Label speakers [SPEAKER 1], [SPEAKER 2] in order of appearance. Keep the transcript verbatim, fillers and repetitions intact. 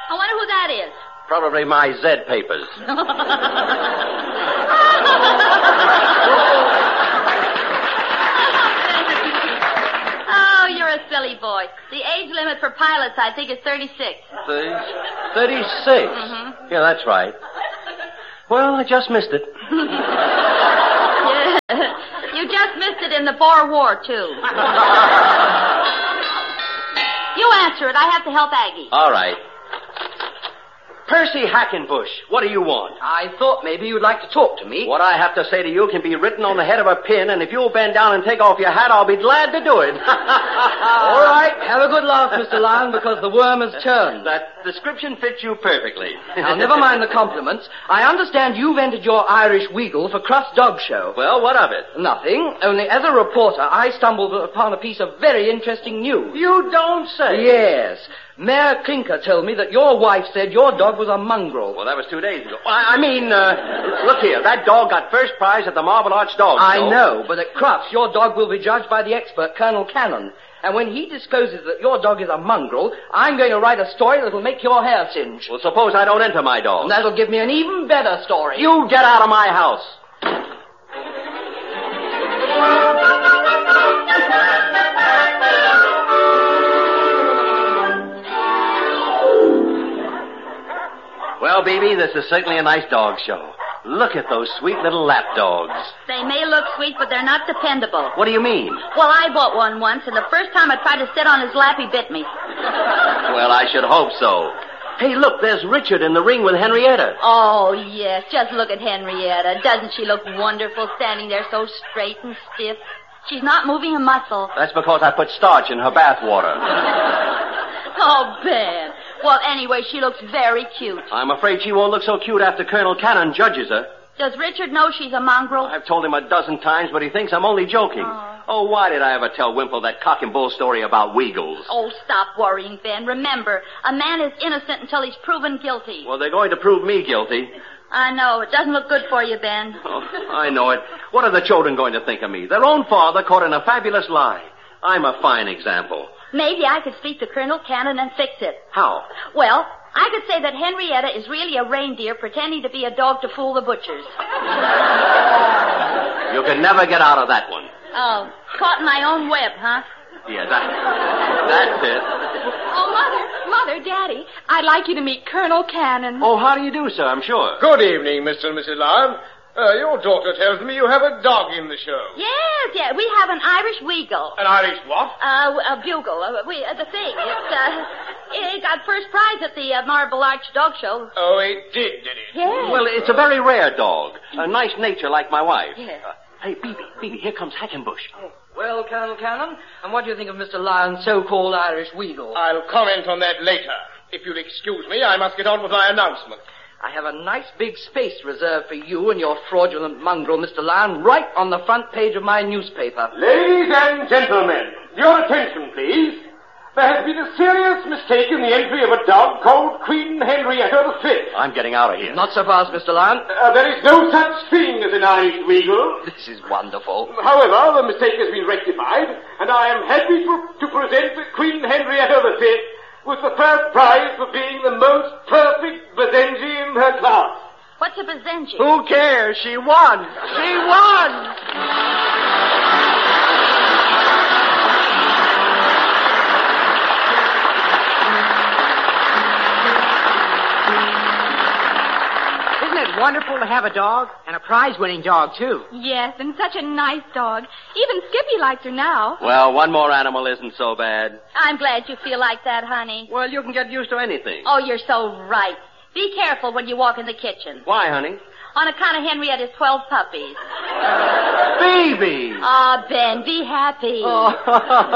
[SPEAKER 1] I wonder who that is.
[SPEAKER 2] Probably my Z papers.
[SPEAKER 1] Oh, you're a silly boy. The age limit for pilots, I think, is thirty-six.
[SPEAKER 2] thirty-six?
[SPEAKER 1] Mm-hmm.
[SPEAKER 2] Yeah, that's right. Well, I just missed it.
[SPEAKER 1] Yeah. You just missed it in the Boer War, too. You answer it. I have to help Aggie.
[SPEAKER 2] All right. Percy Hackenbush, what do you want?
[SPEAKER 3] I thought maybe you'd like to talk to me.
[SPEAKER 2] What I have to say to you can be written on the head of a pin, and if you'll bend down and take off your hat, I'll be glad to do it.
[SPEAKER 3] All right, have a good laugh, Mister Lion, because the worm has turned.
[SPEAKER 2] That description fits you perfectly.
[SPEAKER 3] Now, never mind the compliments. I understand you've entered your Irish Weagle for Crust Dog Show.
[SPEAKER 2] Well, what of it?
[SPEAKER 3] Nothing. Only as a reporter, I stumbled upon a piece of very interesting news.
[SPEAKER 2] You don't say.
[SPEAKER 3] Yes. Mayor Clinker told me that your wife said your dog was a mongrel.
[SPEAKER 2] Well, that was two days ago. I, I mean, uh, look here. That dog got first prize at the Marble Arch Dog Show.
[SPEAKER 3] I know, but at Crufts, your dog will be judged by the expert, Colonel Cannon. And when he discloses that your dog is a mongrel, I'm going to write a story that'll make your hair singe.
[SPEAKER 2] Well, suppose I don't enter my dog.
[SPEAKER 3] And that'll give me an even better story.
[SPEAKER 2] You get out of my house. Well, Bibi, this is certainly a nice dog show. Look at those sweet little lap dogs.
[SPEAKER 1] They may look sweet, but they're not dependable.
[SPEAKER 2] What do you mean?
[SPEAKER 1] Well, I bought one once, and the first time I tried to sit on his lap, he bit me.
[SPEAKER 2] Well, I should hope so. Hey, look, there's Richard in the ring with Henrietta.
[SPEAKER 1] Oh, yes, just look at Henrietta. Doesn't she look wonderful standing there so straight and stiff? She's not moving a muscle.
[SPEAKER 2] That's because I put starch in her bath water.
[SPEAKER 1] Oh, Ben. Well, anyway, she looks very cute.
[SPEAKER 2] I'm afraid she won't look so cute after Colonel Cannon judges her.
[SPEAKER 1] Does Richard know she's a mongrel?
[SPEAKER 2] I've told him a dozen times, but he thinks I'm only joking.
[SPEAKER 1] Oh,
[SPEAKER 2] oh why did I ever tell Wimple that cock and bull story about Weagles?
[SPEAKER 1] Oh, stop worrying, Ben. Remember, a man is innocent until he's proven guilty.
[SPEAKER 2] Well, they're going to prove me guilty.
[SPEAKER 1] I know. It doesn't look good for you, Ben.
[SPEAKER 2] Oh, I know it. What are the children going to think of me? Their own father caught in a fabulous lie. I'm a fine example.
[SPEAKER 1] Maybe I could speak to Colonel Cannon and fix it.
[SPEAKER 2] How?
[SPEAKER 1] Well, I could say that Henrietta is really a reindeer pretending to be a dog to fool the butchers.
[SPEAKER 2] You can never get out of that one.
[SPEAKER 1] Oh, caught in my own web, huh?
[SPEAKER 2] Yeah, that, that's it.
[SPEAKER 4] Oh, Mother, Mother, Daddy, I'd like you to meet Colonel Cannon.
[SPEAKER 2] Oh, how do you do, sir? I'm sure.
[SPEAKER 5] Good evening, Mister and Missus Lion. Uh, your daughter tells me you have a dog in the show.
[SPEAKER 1] Yes, yeah, we have an Irish Weagle.
[SPEAKER 5] An Irish what?
[SPEAKER 1] Uh, a bugle. Uh, we, uh, the thing. It's, uh, it got first prize at the uh, Marble Arch Dog Show.
[SPEAKER 5] Oh, it did, did it?
[SPEAKER 1] Yes.
[SPEAKER 2] Well, it's a very rare dog. A nice nature like my wife.
[SPEAKER 1] Yes.
[SPEAKER 2] Uh, hey, Bibi, Bibi, here comes Hackenbush.
[SPEAKER 3] Oh, well, Colonel Cannon, and what do you think of Mister Lyon's so-called Irish Weagle?
[SPEAKER 5] I'll comment on that later. If you'll excuse me, I must get on with my announcement.
[SPEAKER 3] I have a nice big space reserved for you and your fraudulent mongrel, Mister Lyon, right on the front page of my newspaper.
[SPEAKER 6] Ladies and gentlemen, your attention, please. There has been a serious mistake in the entry of a dog called Queen Henrietta the Fifth.
[SPEAKER 2] I'm getting out of here.
[SPEAKER 3] Not so fast, Mister Lyon.
[SPEAKER 6] Uh, there is no such thing as an Irish Weagle.
[SPEAKER 3] This is wonderful.
[SPEAKER 6] However, the mistake has been rectified, and I am happy to, to present Queen Henrietta the Fifth with the first prize for being the most perfect Bazenji in her class.
[SPEAKER 1] What's a Bazenji?
[SPEAKER 2] Who cares? She won. She won.
[SPEAKER 7] Wonderful to have a dog, and a prize-winning dog, too.
[SPEAKER 4] Yes, and such a nice dog. Even Skippy likes her now.
[SPEAKER 2] Well, one more animal isn't so bad.
[SPEAKER 1] I'm glad you feel like that, honey.
[SPEAKER 2] Well, you can get used to anything.
[SPEAKER 1] Oh, you're so right. Be careful when you walk in the kitchen.
[SPEAKER 2] Why, honey?
[SPEAKER 1] On account of Henrietta's twelve puppies.
[SPEAKER 2] Baby!
[SPEAKER 1] Ah, Ben, be happy.
[SPEAKER 2] Oh.